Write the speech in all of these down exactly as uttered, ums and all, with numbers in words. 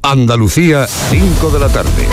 Andalucía, cinco de la tarde.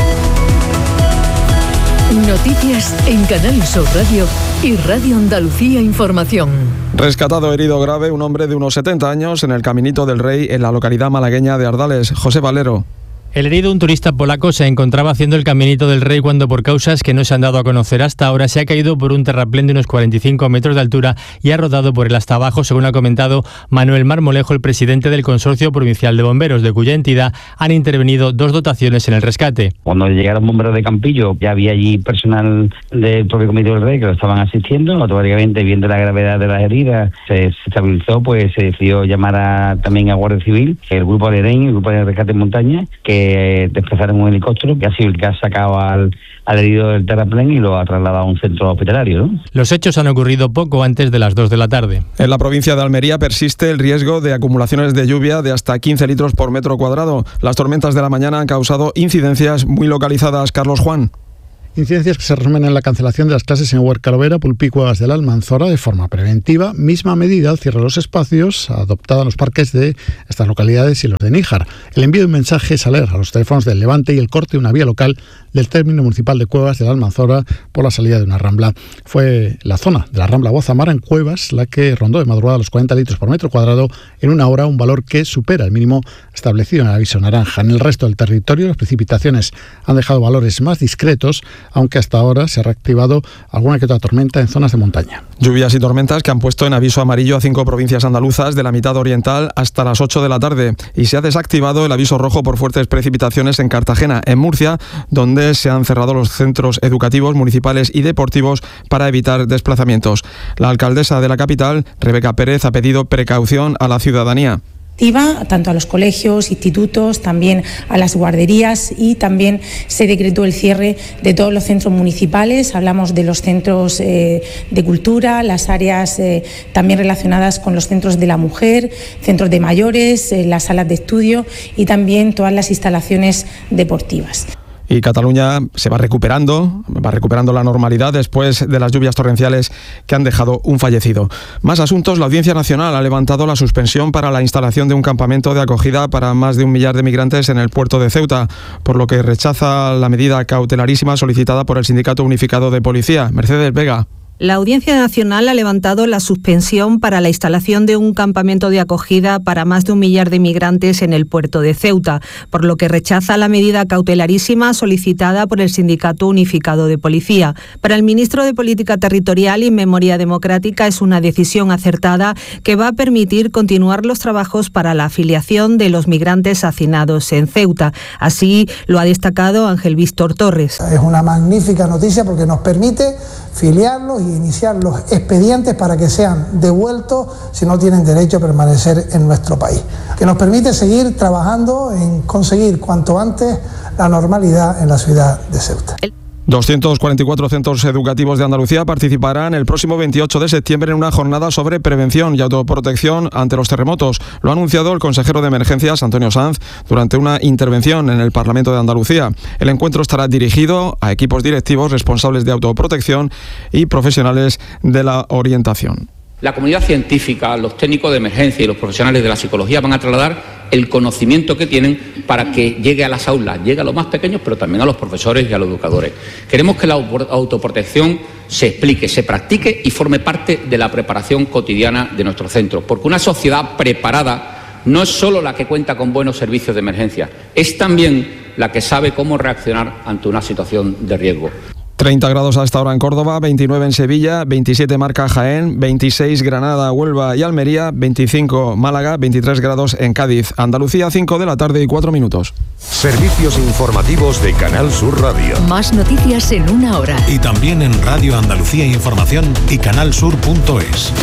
Noticias en Canal Sur Radio y Radio Andalucía Información. Rescatado herido grave un hombre de unos setenta años en el Caminito del Rey, en la localidad malagueña de Ardales. José Valero. El herido, un turista polaco, se encontraba haciendo el Caminito del Rey cuando, por causas que no se han dado a conocer hasta ahora, se ha caído por un terraplén de unos cuarenta y cinco metros de altura y ha rodado por él hasta abajo, según ha comentado Manuel Marmolejo, el presidente del Consorcio Provincial de Bomberos, de cuya entidad han intervenido dos dotaciones en el rescate. Cuando llegaron bomberos de Campillo, ya había allí personal del propio Caminito del Rey que lo estaban asistiendo. Automáticamente, viendo la gravedad de las heridas, se estabilizó, pues se decidió llamar a, también a Guardia Civil, el grupo de EREN, el grupo de rescate en montaña, que desplazaron un helicóptero que ha sido el que ha sacado al, al herido del terraplén y lo ha trasladado a un centro hospitalario, ¿no? Los hechos han ocurrido poco antes de las dos de la tarde. En la provincia de Almería persiste el riesgo de acumulaciones de lluvia de hasta quince litros por metro cuadrado. Las tormentas de la mañana han causado incidencias muy localizadas. Carlos Juan. Incidencias que se resumen en la cancelación de las clases en Huercalovera, Pulpí y Cuevas de la Almanzora de forma preventiva. Misma medida al cierre de los espacios adoptada en los parques de estas localidades y los de Níjar. El envío de un mensaje es alerta a los teléfonos del Levante y el corte de una vía local del término municipal de Cuevas de la Almanzora por la salida de una rambla. Fue la zona de la rambla Guazamara en Cuevas la que rondó de madrugada los cuarenta litros por metro cuadrado en una hora, un valor que supera el mínimo establecido en el aviso naranja. En el resto del territorio las precipitaciones han dejado valores más discretos, aunque hasta ahora se ha reactivado alguna que otra tormenta en zonas de montaña. Lluvias y tormentas que han puesto en aviso amarillo a cinco provincias andaluzas de la mitad oriental hasta las ocho de la tarde, y se ha desactivado el aviso rojo por fuertes precipitaciones en Cartagena. En Murcia, donde se han cerrado los centros educativos, municipales y deportivos para evitar desplazamientos. La alcaldesa de la capital, Rebeca Pérez, ha pedido precaución a la ciudadanía. Tanto a los colegios, institutos, también a las guarderías, y también se decretó el cierre de todos los centros municipales. Hablamos de los centros eh, de cultura, las áreas eh, también relacionadas con los centros de la mujer, centros de mayores, eh, las salas de estudio y también todas las instalaciones deportivas. Y Cataluña se va recuperando, va recuperando la normalidad después de las lluvias torrenciales que han dejado un fallecido. Más asuntos. La Audiencia Nacional ha levantado la suspensión para la instalación de un campamento de acogida para más de un millar de migrantes en el puerto de Ceuta, por lo que rechaza la medida cautelarísima solicitada por el Sindicato Unificado de Policía. Mercedes Vega. La Audiencia Nacional ha levantado la suspensión para la instalación de un campamento de acogida para más de un millar de migrantes en el puerto de Ceuta, por lo que rechaza la medida cautelarísima solicitada por el Sindicato Unificado de Policía. Para el ministro de Política Territorial y Memoria Democrática es una decisión acertada que va a permitir continuar los trabajos para la afiliación de los migrantes hacinados en Ceuta. Así lo ha destacado Ángel Víctor Torres. Es una magnífica noticia porque nos permite filiarlos y iniciar los expedientes para que sean devueltos si no tienen derecho a permanecer en nuestro país, que nos permite seguir trabajando en conseguir cuanto antes la normalidad en la ciudad de Ceuta. doscientos cuarenta y cuatro centros educativos de Andalucía participarán el próximo veintiocho de septiembre en una jornada sobre prevención y autoprotección ante los terremotos. Lo ha anunciado el consejero de Emergencias, Antonio Sanz, durante una intervención en el Parlamento de Andalucía. El encuentro estará dirigido a equipos directivos responsables de autoprotección y profesionales de la orientación. La comunidad científica, los técnicos de emergencia y los profesionales de la psicología van a trasladar el conocimiento que tienen para que llegue a las aulas, llegue a los más pequeños, pero también a los profesores y a los educadores. Queremos que la autoprotección se explique, se practique y forme parte de la preparación cotidiana de nuestros centros, porque una sociedad preparada no es solo la que cuenta con buenos servicios de emergencia, es también la que sabe cómo reaccionar ante una situación de riesgo. treinta grados a esta hora en Córdoba, veintinueve en Sevilla, veintisiete marca Jaén, veintiséis Granada, Huelva y Almería, veinticinco Málaga, veintitrés grados en Cádiz. Andalucía, cinco de la tarde y cuatro minutos. Servicios informativos de Canal Sur Radio. Más noticias en una hora. Y también en Radio Andalucía Información y canalsur punto es.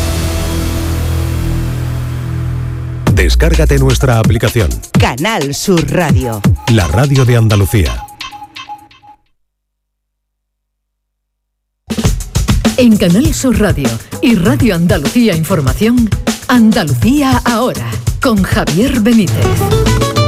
Descárgate nuestra aplicación. Canal Sur Radio. La radio de Andalucía. En Canal Sur Radio y Radio Andalucía Información, Andalucía ahora, con Javier Benítez.